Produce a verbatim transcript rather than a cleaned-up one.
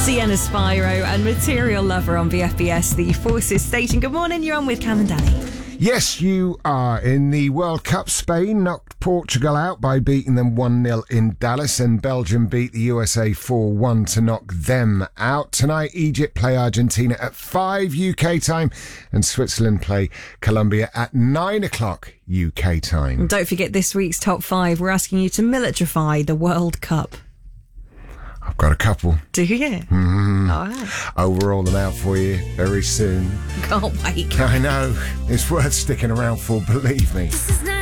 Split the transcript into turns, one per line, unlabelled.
Sienna Spyro and Material Lover on V F B S, the Forces station. Good morning, you're on with Cam and Danny.
Yes, you are. In the World Cup, Spain knocked Portugal out by beating them one nil in Dallas, and Belgium beat the U S A four one to knock them out. Tonight, Egypt play Argentina at five U K time, and Switzerland play Colombia at nine o'clock U K time.
And don't forget this week's top five. We're asking you to militarify the World Cup.
I've got a couple.
Do you?
Mm-hmm.
All right.
I'll roll them out for you very soon.
Can't wait.
I know. It's worth sticking around for, believe me.
This is not